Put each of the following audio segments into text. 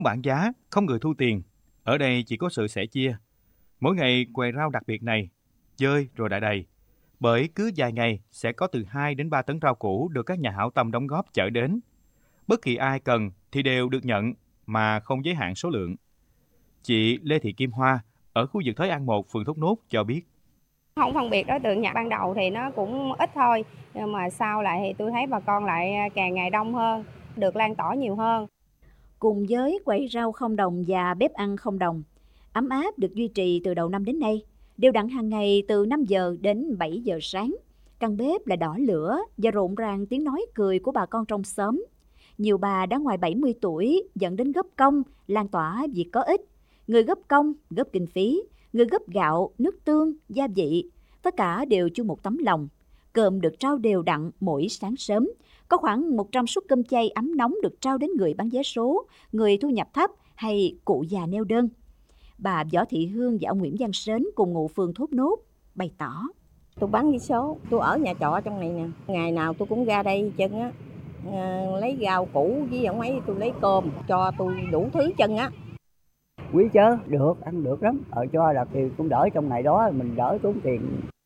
Bảng giá, không người thu tiền. Ở đây chỉ có sự sẻ chia. Mỗi ngày quầy rau đặc biệt này, chơi rồi đã đầy. Bởi cứ vài ngày sẽ có từ 2 đến 3 tấn rau củ được các nhà hảo tâm đóng góp chở đến. Bất kỳ ai cần thì đều được nhận mà không giới hạn số lượng. Chị Lê Thị Kim Hoa ở khu vực Thới An 1, phường Thốt Nốt cho biết. Không phân biệt đối tượng nhập ban đầu thì nó cũng ít thôi, nhưng mà sau lại thì tôi thấy bà con lại càng ngày đông hơn, được lan tỏa nhiều hơn. Cùng với quầy rau không đồng và bếp ăn không đồng, ấm áp được duy trì từ đầu năm đến nay, đều đặn hàng ngày từ 5 giờ đến 7 giờ sáng. Căn bếp là đỏ lửa và rộn ràng tiếng nói cười của bà con trong xóm. Nhiều bà đã ngoài 70 tuổi dẫn đến góp công, lan tỏa việc có ích. Người góp công, góp kinh phí, người góp gạo, nước tương, gia vị. Tất cả đều chung một tấm lòng. Cơm được trao đều đặn mỗi sáng sớm. Có khoảng 100 suất cơm chay ấm nóng được trao đến người bán vé số, người thu nhập thấp hay cụ già neo đơn. Bà Võ Thị Hương và ông Nguyễn Văn Sến cùng ngụ phường Thốt Nốt bày tỏ. Tôi bán vé số, tôi ở nhà trọ trong này nè. Ngày nào tôi cũng ra đây chân á, lấy rau củ với ông ấy tôi lấy cơm, cho tôi đủ thứ chân á. Quý chớ, được, ăn được lắm. Cho là thì cũng đỡ trong này đó, mình đỡ tốn tiền.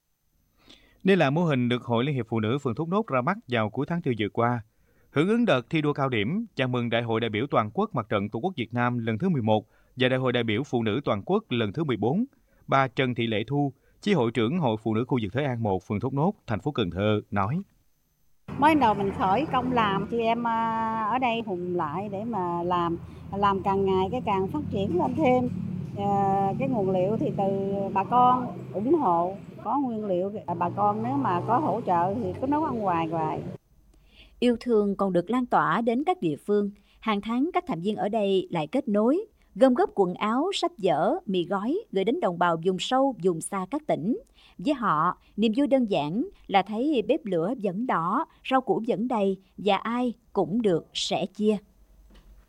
Đây là mô hình được Hội Liên hiệp Phụ nữ phường Thốt Nốt ra mắt vào cuối tháng 4 vừa qua. Hưởng ứng đợt thi đua cao điểm, chào mừng Đại hội đại biểu toàn quốc Mặt trận Tổ quốc Việt Nam lần thứ 11 và Đại hội đại biểu Phụ nữ toàn quốc lần thứ 14, bà Trần Thị Lệ Thu, chi hội trưởng Hội Phụ nữ khu vực Thới An 1, phường Thốt Nốt, thành phố Cần Thơ nói. Mới đầu mình khởi công làm, chị em ở đây hùng lại để mà làm càng ngày cái càng phát triển lên thêm. Cái nguồn liệu thì từ bà con ủng hộ, có nguyên liệu bà con nếu mà có hỗ trợ thì cứ nấu ăn hoài. Yêu thương còn được lan tỏa đến các địa phương. Hàng tháng các thành viên ở đây lại kết nối, gom góp quần áo, sách vở, mì gói gửi đến đồng bào vùng sâu, vùng xa các tỉnh. Với họ, niềm vui đơn giản là thấy bếp lửa vẫn đỏ, rau củ vẫn đầy và ai cũng được sẻ chia.